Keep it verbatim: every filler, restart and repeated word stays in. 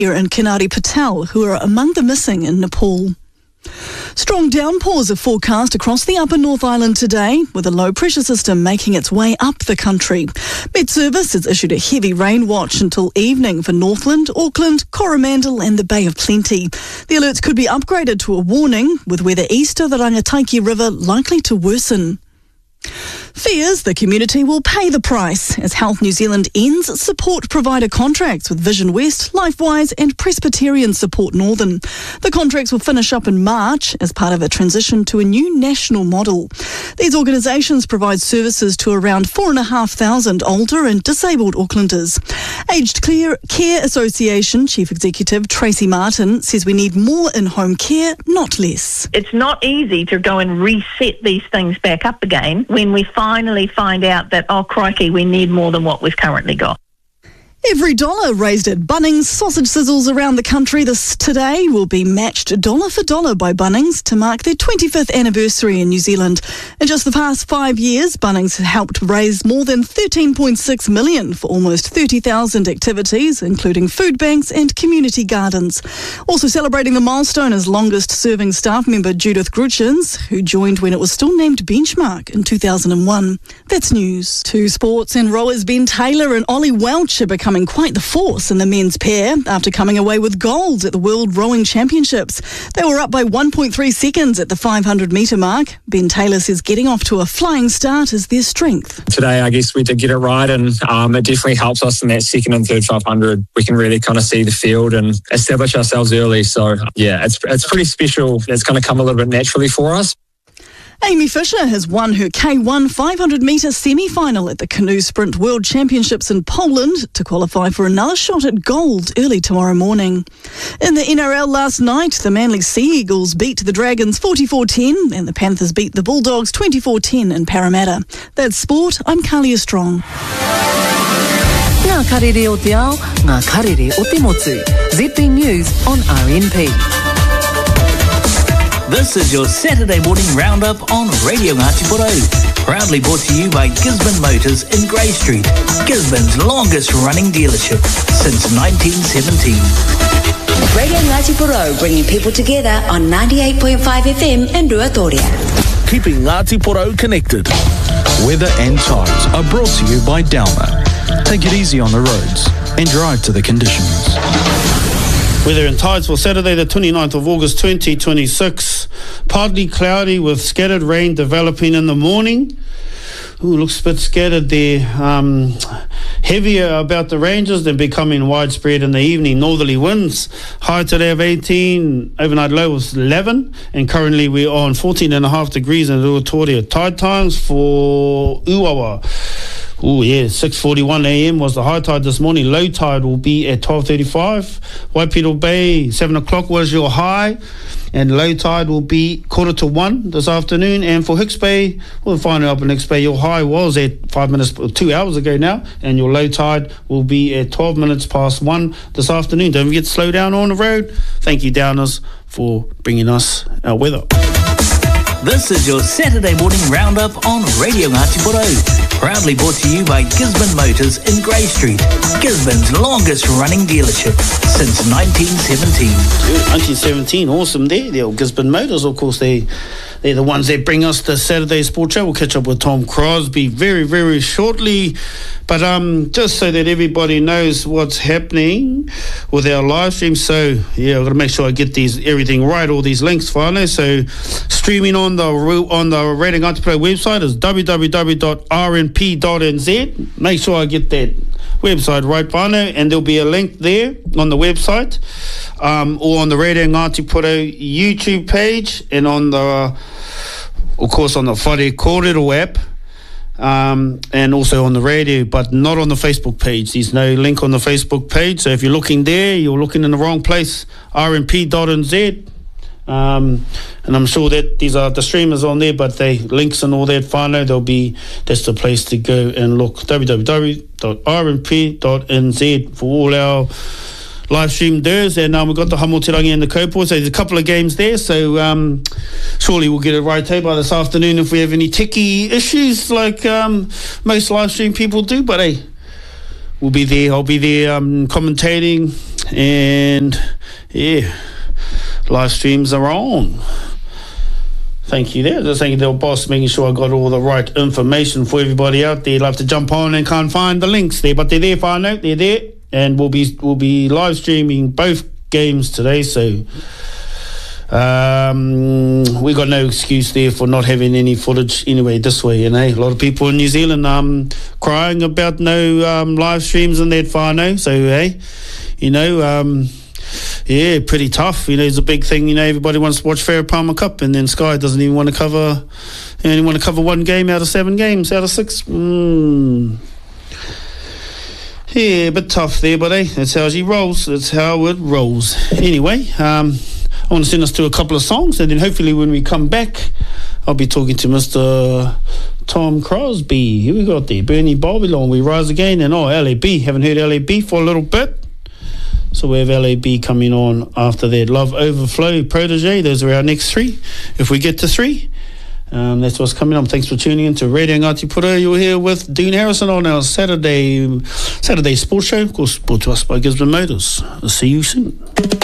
and Kinari Patel, who are among the missing in Nepal. Strong downpours are forecast across the upper North Island today, with a low pressure system making its way up the country. Met Service has issued a heavy rain watch until evening for Northland, Auckland, Coromandel and the Bay of Plenty. The alerts could be upgraded to a warning, with weather east of the Rangataiki River likely to worsen. Fears the community will pay the price as Health New Zealand ends support provider contracts with Vision West, LifeWise and Presbyterian Support Northern. The contracts will finish up in March as part of a transition to a new national model. These organisations provide services to around four thousand five hundred older and disabled Aucklanders. Aged Care Association Chief Executive Tracy Martin says we need more in-home care, not less. It's not easy to go and reset these things back up again when we finally find out that, oh crikey, we need more than what we've currently got. Every dollar raised at Bunnings sausage sizzles around the country this today will be matched dollar for dollar by Bunnings to mark their twenty-fifth anniversary in New Zealand. In just the past five years, Bunnings has helped raise more than thirteen point six million dollars for almost thirty thousand activities, including food banks and community gardens. Also celebrating the milestone is longest-serving staff member Judith Gruchins, who joined when it was still named Benchmark in two thousand one. That's news. Two sports and rowers Ben Taylor and Ollie Welch are becoming quite the force in the men's pair after coming away with gold at the World Rowing Championships. They were up by one point three seconds at the five hundred metre mark. Ben Taylor says getting off to a flying start is their strength. Today, I guess we did get it right, and um, it definitely helps us in that second and third five hundred. We can really kind of see the field and establish ourselves early. So, yeah, it's it's pretty special. It's going to come a little bit naturally for us. Amy Fisher has won her K one five hundred metre semi-final at the Canoe Sprint World Championships in Poland to qualify for another shot at gold early tomorrow morning. In the N R L last night, the Manly Sea Eagles beat the Dragons forty-four ten and the Panthers beat the Bulldogs twenty-four ten in Parramatta. That's sport. I'm Kalia Strong. Ngā karere o te ao, ngā karere o te motu. Z B News on R N P. This is your Saturday morning roundup on Radio Ngāti Porou. Proudly brought to you by Gisborne Motors in Grey Street, Gisborne's longest running dealership since nineteen seventeen. Radio Ngāti Porou, bringing people together on ninety-eight point five F M in Ruatoria. Keeping Ngāti Porou connected. Weather and tides are brought to you by Dalma. Take it easy on the roads and drive to the conditions. Weather and tides for Saturday the twenty-ninth of August twenty twenty-six. Partly cloudy with scattered rain developing in the morning. Ooh, looks a bit scattered there. Um, heavier about the ranges, then becoming widespread in the evening. Northerly winds, high today of eighteen, overnight low was eleven, and currently we're on fourteen and a half degrees in Ruatoria. Tide times for Uawa. Oh yeah, six forty-one a m was the high tide this morning. Low tide will be at twelve thirty-five. Waipiro Bay, seven o'clock was your high, and low tide will be quarter to one this afternoon. And for Hicks Bay, we'll find out up in Hicks Bay, your high was at five minutes, two hours ago now, and your low tide will be at twelve minutes past one this afternoon. Don't forget to slow down on the road. Thank you, Downers, for bringing us our weather. This is your Saturday morning roundup on Radio Ngāti Porou. Proudly brought to you by Gisborne Motors in Grey Street, Gisborne's longest running dealership since nineteen seventeen. nineteen seventeen, awesome there. The old Gisborne Motors, of course, they, they're the ones that bring us the Saturday Sport Show. We'll catch up with Tom Crosby very, very shortly. But um, just so that everybody knows what's happening with our live stream. So, yeah, I've got to make sure I get these everything right, all these links, finally. So, streaming on the on the Radio Ngāti Porou website is w w w dot r n p dot n z. Make sure I get that website right, whānau, and there'll be a link there on the website, um, or on the Radio Ngāti Porou YouTube page, and on the, of course, on the Whare Kōrero app, um, and also on the radio, but not on the Facebook page. There's no link on the Facebook page, so if you're looking there, you're looking in the wrong place. r n p dot n z. Um, and I'm sure that these are the streamers on there, but they links and all that whānau, they'll be, that's the place to go and look. w w w dot r n p dot n z for all our live stream doers. And um, we've got the Hamoterangi and the Kaupō, so there's a couple of games there, so um, surely we'll get it right hey, by this afternoon if we have any techie issues like um, most live stream people do. But hey, we'll be there. I'll be there um, commentating, And yeah, live streams are on. Thank you there. Just thank you, the boss, making sure I got all the right information for everybody out there. Love to jump on and can't find the links there, but they're there. Far note, they're there, and we'll be we'll be live streaming both games today. So um, we got no excuse there for not having any footage anyway. This way, you know, a lot of people in New Zealand um crying about no um, live streams in that whānau. So hey, you know um. Yeah, pretty tough. You know, it's a big thing. You know, everybody wants to watch Farah Palmer Cup, and then Sky doesn't even want to cover. You only want to cover one game out of seven games out of six. Mm. Yeah, a bit tough there, but hey, that's how she rolls. That's how it rolls. Anyway, um, I want to send us to a couple of songs, and then hopefully when we come back, I'll be talking to Mister Tom Crosby. Here we got there, Bernie Babylon, We Rise Again, and oh, L A B. Haven't heard L A B for a little bit. So we have L A B coming on after that. Love Overflow, Protege. Those are our next three. If we get to three, um, that's what's coming up. Thanks for tuning in to Radio Ngāti Pura. You're here with Dean Harrison on our Saturday Saturday sports show. Of course, brought to us by Gisborne Motors. I'll see you soon.